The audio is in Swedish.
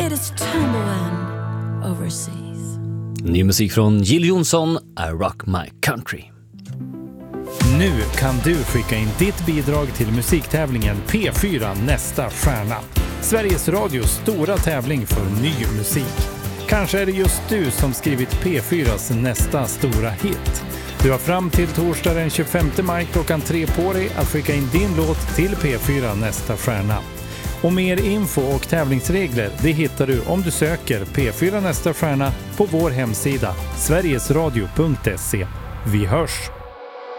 haters tumbling overseas. Ny musik från Jill Johnson, I Rock My Country. Nu kan du skicka in ditt bidrag till musiktävlingen P4 Nästa Stjärna. Sveriges Radios stora tävling för ny musik. Kanske är det just du som skrivit P4s nästa stora hit. Du har fram till torsdag den 25 maj klockan 3 på dig att skicka in din låt till P4 Nästa Stjärna. Och mer info och tävlingsregler det hittar du om du söker P4 Nästa Stjärna på vår hemsida sverigesradio.se. Vi hörs!